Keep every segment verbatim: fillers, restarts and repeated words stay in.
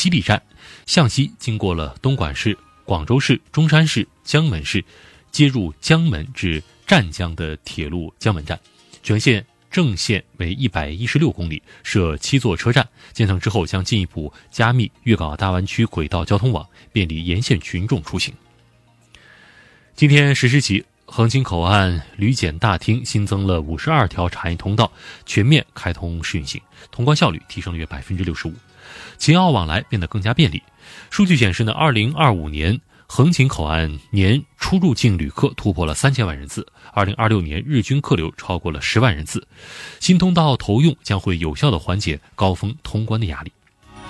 西丽站，向西经过了东莞市、广州市、中山市、江门市，接入江门至湛江的铁路江门站，全线正线为一百一十六公里，设七座车站。建成之后将进一步加密粤港澳大湾区轨道交通网，便利沿线群众出行。今天十时起，横琴口岸旅检大厅新增了五十二条查验通道，全面开通试运行，通关效率提升了约百分之六十五，秦澳往来变得更加便利。数据显示呢，二零二五年横琴口岸年出入境旅客突破了三千万人次，二零二六年日均客流超过了十万人次。新通道投用将会有效地缓解高峰通关的压力。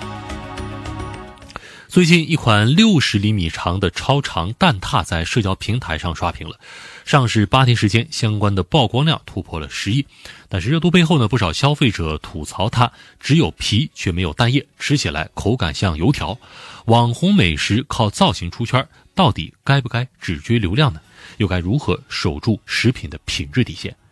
最近，一款六十厘米长的超长蛋挞在社交平台上刷屏了，上市八天时间，相关的曝光量突破了十亿。但是热度背后呢，不少消费者吐槽它只有皮却没有蛋液，吃起来口感像油条。网红美食靠造型出圈，到底该不该只追流量呢？又该如何守住食品的品质底线？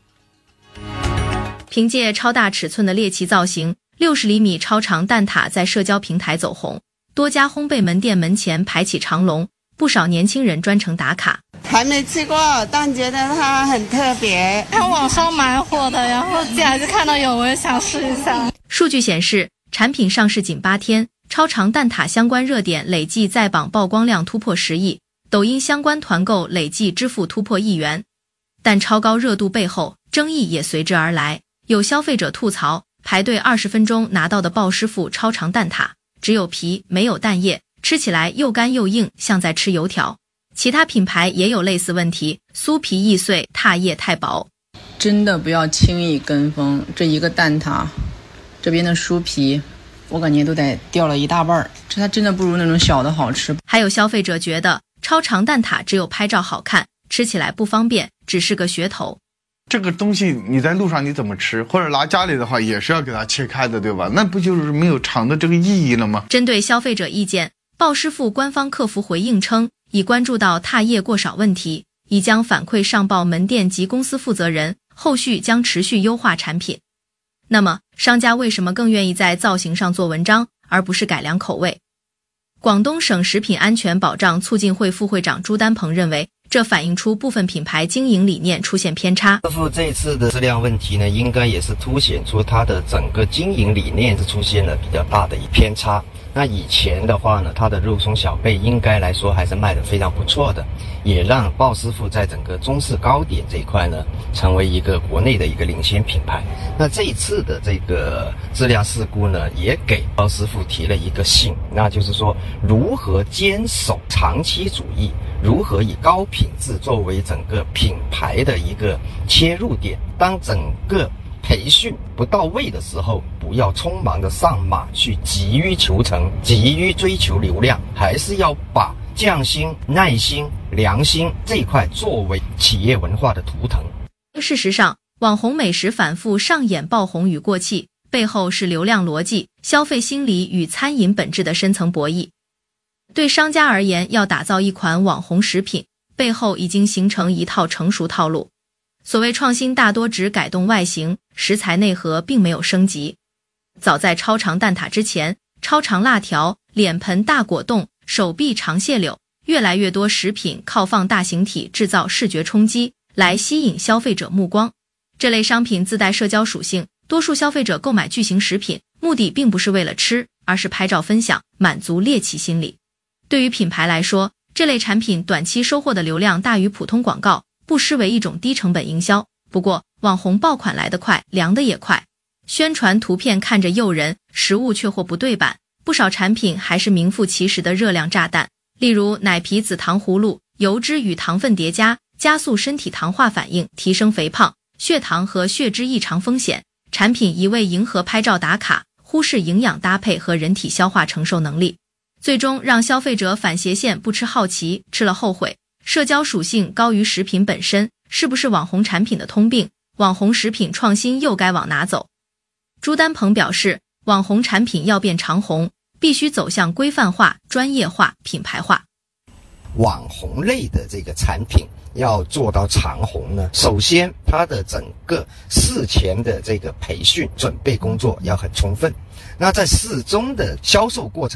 凭借超大尺寸的猎奇造型，六十厘米超长蛋挞在社交平台走红。多家烘焙门店门前排起长龙，不少年轻人专程打卡。 还没吃过，但觉得它很特别。 看网上蛮火的，然后进来就看到有，我也想试一下。 数据显示，产品上市仅八天，超长蛋挞相关热点累计在榜曝光量突破十亿，抖音相关团购累计支付突破亿元。但超高热度背后，争议也随之而来。有消费者吐槽，排队二十分钟拿到的鲍师傅超长蛋挞只有皮没有蛋液，吃起来又干又硬，像在吃油条。其他品牌也有类似问题，酥皮易碎，挞液太薄。 真的不要轻易跟风，这一个蛋挞，这边的酥皮，我感觉都得掉了一大半，这它真的不如那种小的好吃。 还有消费者觉得超长蛋挞只有拍照好看，吃起来不方便，只是个噱头。 这个东西你在路上你怎么吃，或者拿家里的话也是要给它切开的，对吧？那不就是没有长的这个意义了吗？ 针对消费者意见，鲍师傅官方客服回应称，已关注到挞液过少问题，已将反馈上报门店及公司负责人，后续将持续优化产品。那么，商家为什么更愿意在造型上做文章，而不是改良口味？广东省食品安全保障促进会副会长朱丹鹏认为，这反映出部分品牌经营理念出现偏差。 师傅这次的质量问题呢，应该也是凸显出它的整个经营理念是出现了比较大的一偏差。那以前的话呢，它的肉松小贝应该来说还是卖得非常不错的，也让鲍师傅在整个中式糕点这一块呢，成为一个国内的一个领先品牌。那这一次的这个质量事故呢，也给鲍师傅提了一个醒，那就是说如何坚守长期主义，如何以高品质作为整个品牌的一个切入点。当整个培训不到位的时候，不要匆忙的上马去急于求成，急于追求流量，还是要把匠心、耐心、良心这一块作为企业文化的图腾。 事实上，网红美食反复上演爆红与过气，背后是流量逻辑、消费心理与餐饮本质的深层博弈。对商家而言，要打造一款网红食品，背后已经形成一套成熟套路。所谓创新大多只改动外形，食材内核并没有升级。早在超长蛋挞之前，超长辣条、脸盆大果冻、手臂长蟹柳，越来越多食品靠放大形体制造视觉冲击，来吸引消费者目光。这类商品自带社交属性，多数消费者购买巨型食品，目的并不是为了吃，而是拍照分享，满足猎奇心理。对于品牌来说，这类产品短期收获的流量大于普通广告，不失为一种低成本营销。不过，网红爆款来得快，凉得也快。宣传图片看着诱人，实物却货不对版，不少产品还是名副其实的热量炸弹。例如奶皮子糖葫芦，油脂与糖分叠加，加速身体糖化反应，提升肥胖、血糖和血脂异常风险。产品一味迎合拍照打卡，忽视营养搭配和人体消化承受能力，最终让消费者反斜线，不吃好奇，吃了后悔。社交属性高于食品本身，是不是网红产品的通病？网红食品创新又该往哪走？朱丹鹏表示，网红产品要变长红，必须走向规范化、专业化、品牌化。 网红类的这个产品要做到长红呢，首先它的整个事前的这个培训准备工作要很充分，那在事中的销售过程